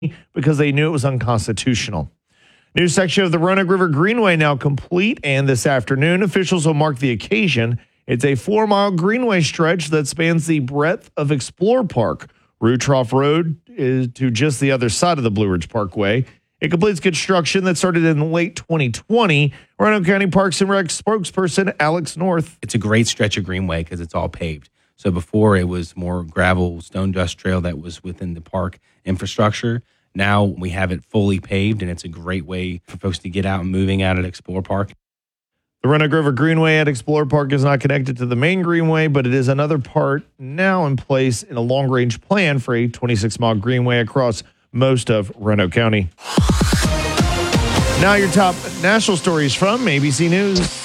because they knew it was unconstitutional. New section of the Roanoke River Greenway now complete, and this afternoon, officials will mark the occasion. It's a 4-mile greenway stretch that spans the breadth of Explore Park. Root Trough Road is to just the other side of the Blue Ridge Parkway. It completes construction that started in late 2020. Roanoke County Parks and Rec spokesperson Alex North. It's a great stretch of greenway because it's all paved. So before it was more gravel, stone dust trail that was within the park infrastructure. Now we have it fully paved, and it's a great way for folks to get out and moving out at Explore Park. The Roanoke River Greenway at Explore Park is not connected to the main greenway, but it is another part now in place in a long-range plan for a 26-mile greenway across most of Roanoke County. Now your top national stories from ABC News.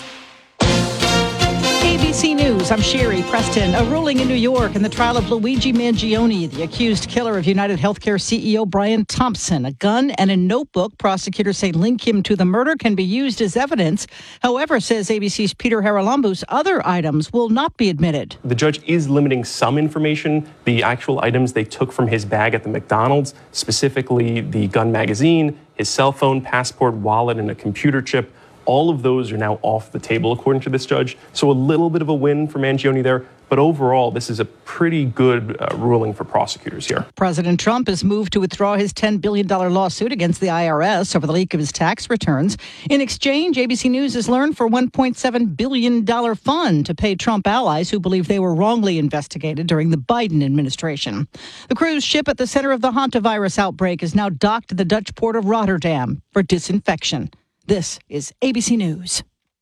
ABC News, I'm Sherry Preston. A ruling in New York in the trial of Luigi Mangione, the accused killer of United Healthcare CEO Brian Thompson. A gun and a notebook, prosecutors say, link him to the murder, can be used as evidence. However, says ABC's Peter Haralambous, other items will not be admitted. The judge is limiting some information, the actual items they took from his bag at the McDonald's, specifically the gun magazine, his cell phone, passport, wallet, and a computer chip. All of those are now off the table, according to this judge. So a little bit of a win for Mangione there. But overall, this is a pretty good ruling for prosecutors here. President Trump has moved to withdraw his $10 billion lawsuit against the IRS over the leak of his tax returns. In exchange, ABC News has learned for $1.7 billion fund to pay Trump allies who believe they were wrongly investigated during the Biden administration. The cruise ship at the center of the hantavirus outbreak is now docked at the Dutch port of Rotterdam for disinfection. This is ABC News.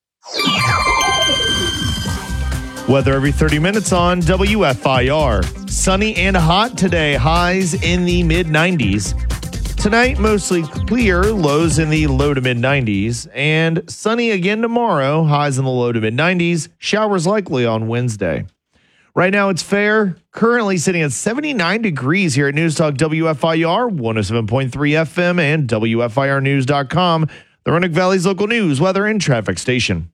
Weather every 30 minutes on WFIR. Sunny and hot today, highs in the mid-90s. Tonight, mostly clear, lows in the low to mid-90s. And sunny again tomorrow, highs in the low to mid-90s. Showers likely on Wednesday. Right now, it's fair. Currently sitting at 79 degrees here at News Talk WFIR, 107.3 FM and WFIRnews.com. The Roanoke Valley's local news, weather, and traffic station.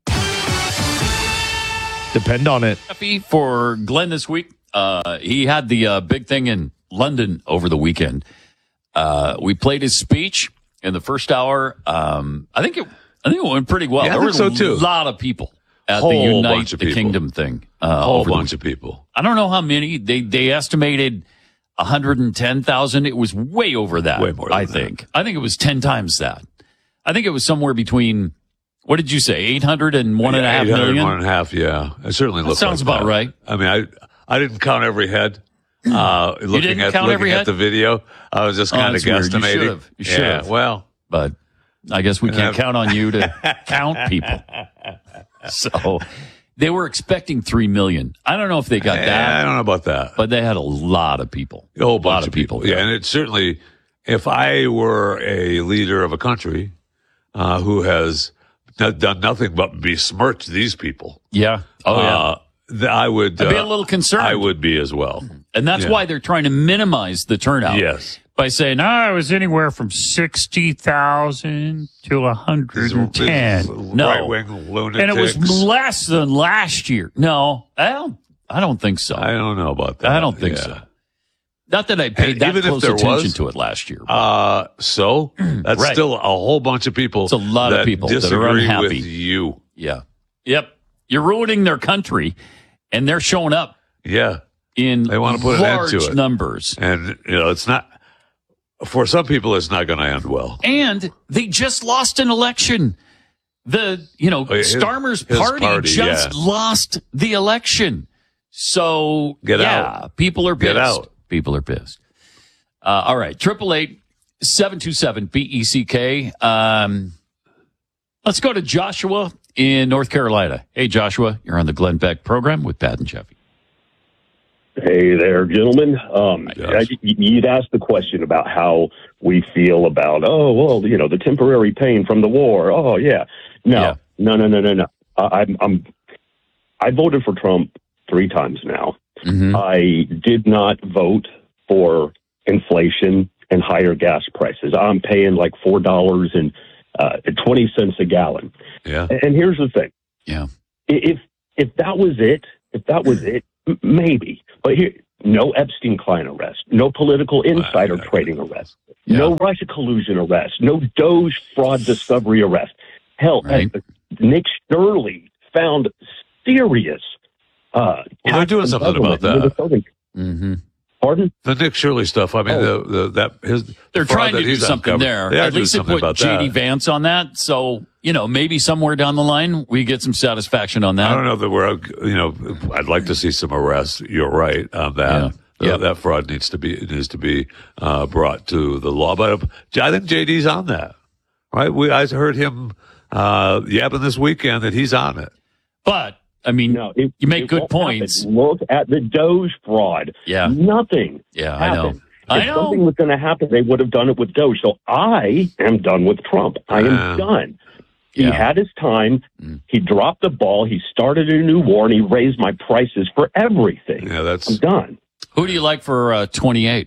Depend on it. For Glenn this week, he had the big thing in London over the weekend. We played his speech in the first hour. I think it went pretty well. Yeah, there were so too. A lot of people at the Whole Unite bunch of the people. Kingdom thing. Whole bunch of people. I don't know how many. They estimated 110,000. It was way over that. Way more than I that. think. I think it was 10 times that. I think it was somewhere between, what did you say, 800 and 1.5 million? 1.5, yeah. It certainly looks sounds like about that. right. I mean, I didn't count every head. Looking didn't count every head? at the video, I was just kind of that's weird. guesstimating. You should have. Well, But I guess we can't count on you to count people. So they were expecting 3 million. I don't know if they got I that, don't know about that. but they had a lot of people. A whole bunch of people. Yeah, and it certainly, if I were a leader of a country who has done nothing but besmirch these people, Yeah. Oh, yeah. I would I'd be a little concerned. I would be as well. And that's Yeah. why they're trying to minimize the turnout. Yes. By saying, it was anywhere from 60,000 to 110. No. Right-wing lunatics. And it was less than last year. No, I don't think so. I don't know about that. I don't think so. Not that I paid And that even if close there attention was, to it last year. So that's Right. still a whole bunch of people. It's a lot of that people that are disagree unhappy. with you. Yeah. Yep. You're ruining their country, and they're showing up Yeah, in They want to put an end large to it. numbers. and it's not for some people. It's not going to end well. And they just lost an election. his Starmer's party just lost the election. So, Get out. people are pissed. Get out. People are pissed. All right. 888-727-BECK. Let's go to Joshua in North Carolina. Hey, Joshua, you're on the Glenn Beck program with Pat and Jeffy. Hey there, gentlemen. Josh. You'd asked the question about how we feel about, the temporary pain from the war. Oh, yeah. No. I voted for Trump 3 times now. Mm-hmm. I did not vote for inflation and higher gas prices. I'm paying like $4.20 a gallon. Yeah. And here's the thing. Yeah. If that was it, maybe. But here, no Epstein-Client arrest, no political insider trading arrest, no Russia collusion arrest, no Doge fraud discovery arrest. Hell, Nick Shirley found serious. They're doing something about that. Pardon? The Nick Shirley stuff. I mean, they're trying to do something there. At least they put J.D. Vance on that. So, maybe somewhere down the line we get some satisfaction on that. I don't know that I'd like to see some arrests. You're right on that. Yeah. That fraud needs to be brought to the law. But I think JD's on that, right? I heard him yapping this weekend that he's on it. But I mean, you make good points. Happen. Look at the Doge fraud. Yeah, nothing. Yeah, happened. If something was going to happen, they would have done it with Doge. So I am done with Trump. I am done. He had his time. He dropped the ball. He started a new war, and he raised my prices for everything. Yeah, I'm done. Who do you like for 28?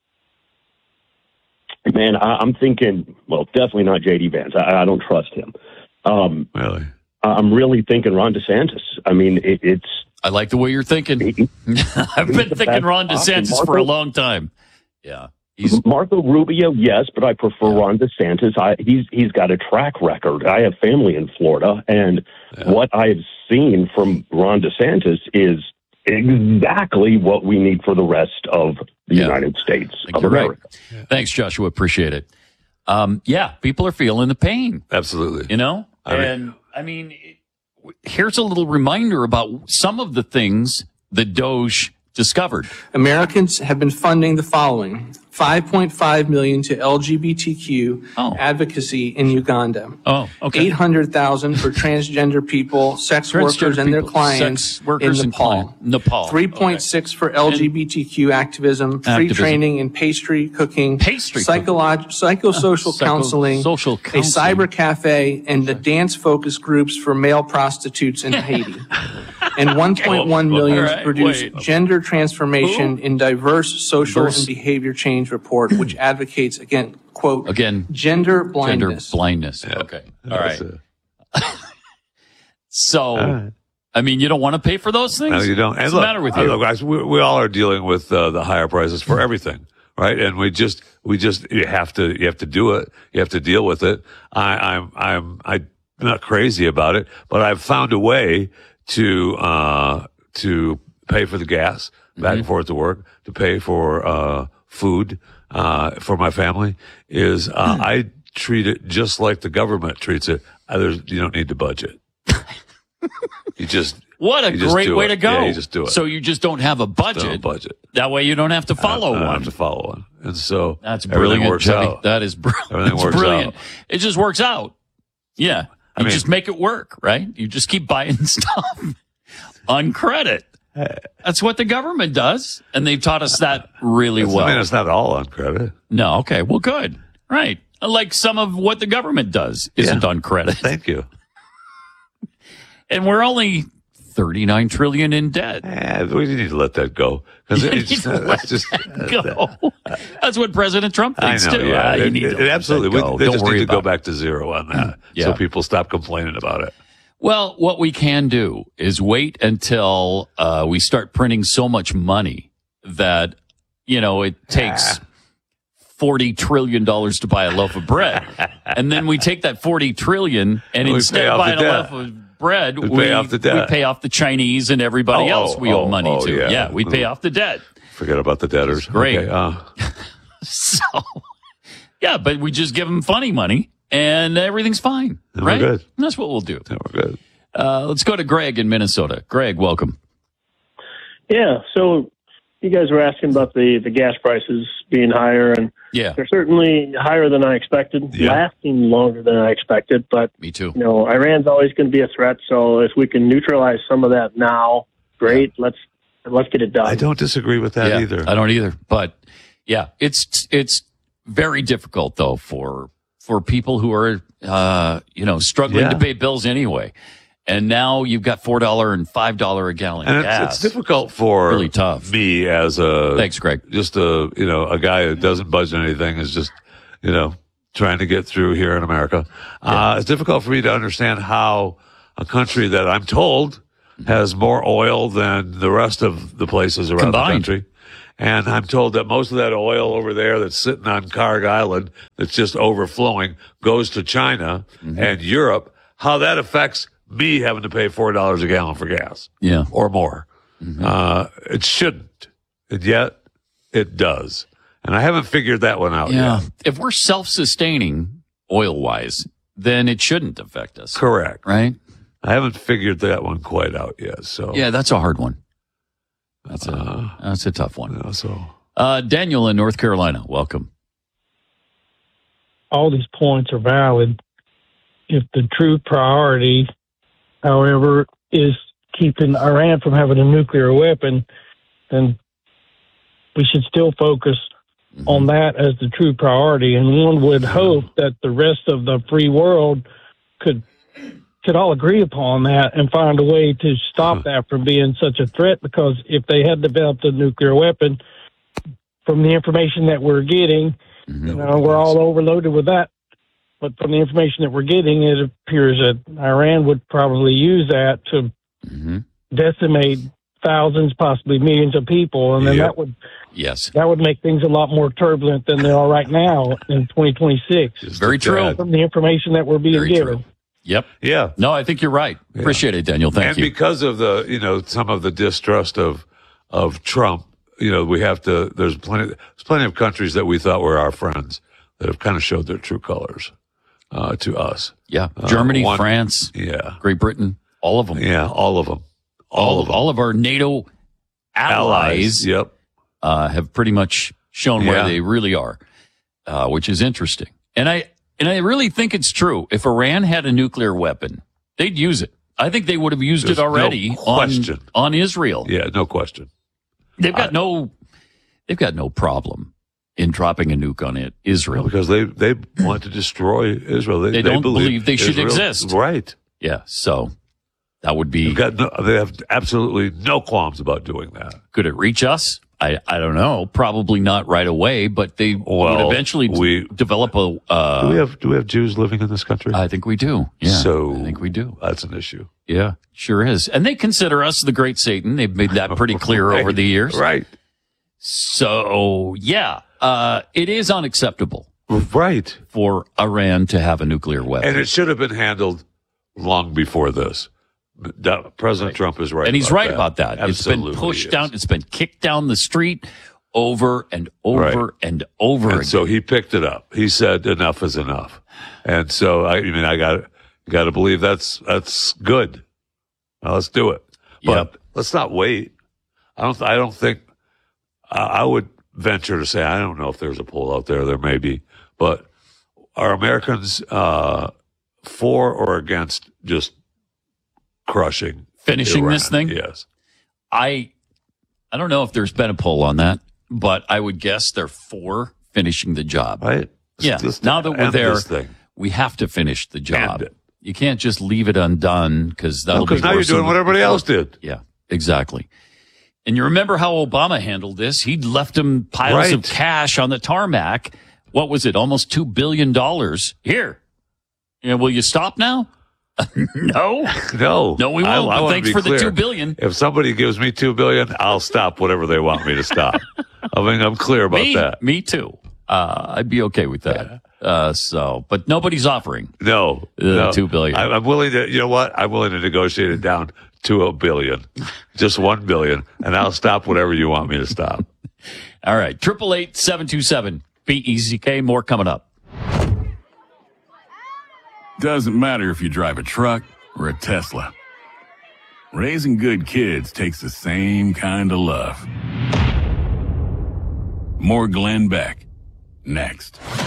Man, I'm thinking, definitely not J.D. Vance. I don't trust him. Really? I'm really thinking Ron DeSantis. I mean, it's... I like the way you're thinking. I've been thinking Ron DeSantis for a long time. Yeah. Marco Rubio, yes, but I prefer Ron DeSantis. He's got a track record. I have family in Florida, and what I've seen from Ron DeSantis is exactly what we need for the rest of the United States of America. Right. Thanks, Joshua. Appreciate it. People are feeling the pain. Absolutely. I mean, here's a little reminder about some of the things that Doge discovered. Americans have been funding the following: $5.5 million to LGBTQ advocacy in Uganda. $800,000 for transgender people, sex workers and their clients in Nepal. $3.6 for LGBTQ activism, free training in pastry cooking, psychosocial counseling, a cyber cafe, and the dance focus groups for male prostitutes in Haiti. And $1.1 million to produce gender transformation in diverse social and behavior change report, which advocates gender blindness. Okay. All right. So, I mean, you don't want to pay for those things? No, you don't. What's the matter with you? Look, guys, we all are dealing with the higher prices for everything, right? And you have to do it. You have to deal with it. I'm not crazy about it, but I've found a way to pay for the gas back and forth to work, to pay for food for my family. I treat it just like the government treats it. You don't need to budget. What a great way to go. Yeah, you just do it. So you just don't have a budget. That way you don't have to follow one. I don't have to follow one. And so that's brilliant. Works out. That is brilliant. It just works out. Yeah. You just make it work, right? You just keep buying stuff on credit. That's what the government does. And they've taught us that really well. I mean, it's not all on credit. No. Okay. Well, good. Right. Like some of what the government does isn't on credit. Thank you. And we're only $39 trillion in debt. We need to let that go. That's what President Trump thinks too. Yeah. Absolutely. They just need to go back to zero on that, so people stop complaining about it. Well, what we can do is wait until we start printing so much money that it takes $40 trillion to buy a loaf of bread, and then we take that $40 trillion and instead of buying a loaf of bread, we pay off the Chinese and everybody else we owe money to. Yeah, we pay off the debt. Forget about the debtors. That's great. Okay. But we just give them funny money and everything's fine. Right? We're good. And that's what we'll do. Yeah, we're good. Let's go to Greg in Minnesota. Greg, welcome. Yeah. So you guys were asking about the gas prices being higher, and they're certainly higher than I expected, lasting longer than I expected. But me too. Iran's always going to be a threat. So if we can neutralize some of that now, great. Let's get it done. I don't disagree with that either. I don't either. But it's very difficult though for people who are struggling to pay bills anyway. And now you've got $4 and $5 a gallon gas. It's difficult for really tough. Me as thanks, Greg. Just a guy who doesn't budget anything, is just trying to get through here in America. It's difficult for me to understand how a country that I'm told has more oil than the rest of the places around the country. And I'm told that most of that oil over there that's sitting on Karg Island, that's just overflowing, goes to China and Europe. How that affects me having to pay $4 a gallon for gas. Yeah. Or more. It shouldn't. And yet it does. And I haven't figured that one out yet. If we're self-sustaining oil-wise, then it shouldn't affect us. Correct. Right? I haven't figured that one quite out yet. So yeah, that's a hard one. That's a tough one. Daniel in North Carolina, welcome. All these points are valid. If the true priority, however, is keeping Iran from having a nuclear weapon, then we should still focus on that as the true priority. And one would hope that the rest of the free world could all agree upon that and find a way to stop that from being such a threat, because if they had developed a nuclear weapon, from the information that we're getting, we're all overloaded with that. But from the information that we're getting, it appears that Iran would probably use that to decimate thousands, possibly millions of people. And then that would make things a lot more turbulent than they are right now in 2026. Very true. From the information that we're being given. True. Yep. Yeah. No, I think you're right. Appreciate it, Daniel. Thank you. And because of the, some of the distrust of Trump, we have to, there's plenty of countries that we thought were our friends that have kind of showed their true colors, to us. Yeah. Germany, France, Great Britain, all of them. Yeah. All of them. All of our NATO allies. Yep. Have pretty much shown where they really are, which is interesting. And I really think it's true. If Iran had a nuclear weapon, they'd use it. I think they would have used it already on Israel. Yeah, no question. They've got no problem in dropping a nuke on Israel. Because they want to destroy Israel. They don't believe they should Israel, exist. Right. Yeah, so that would be... They have absolutely no qualms about doing that. Could it reach us? I don't know. Probably not right away, but they would eventually develop a... Do we have Jews living in this country? I think we do. Yeah, so I think we do. That's an issue. Yeah, sure is. And they consider us the great Satan. They've made that pretty clear over the years. Right. So, it is unacceptable. Right. For Iran to have a nuclear weapon. And it should have been handled long before this. President Trump is right. And he's right about that. Absolutely. It's been pushed down. It's been kicked down the street over and over and over again. So he picked it up. He said enough is enough. And so, I got to believe that's good. Now let's do it. But let's not wait. I don't think, I would venture to say, I don't know if there's a poll out there. There may be. But are Americans for or against just finishing Iran? This thing? Yes. I don't know if there's been a poll on that, but I would guess they're for finishing the job. Right? Now that we're there, we have to finish the job. You can't just leave it undone because that'll be worse. Because now you're doing what everybody else did. Yeah, exactly. And you remember how Obama handled this? He'd left them piles of cash on the tarmac. What was it? Almost $2 billion. Here. Will you stop now? No, we won't. Thanks for the $2 billion. If somebody gives me $2 billion, I'll stop whatever they want me to stop. I'm clear about that. Me too. I'd be okay with that. But nobody's offering. No, $2 billion. I'm willing to. You know what? I'm willing to negotiate it down to $1 billion, just $1 billion, and I'll stop whatever you want me to stop. All right, 888-727-BEZK. More coming up. Doesn't matter if you drive a truck or a Tesla. Raising good kids takes the same kind of love. More Glenn Beck, next.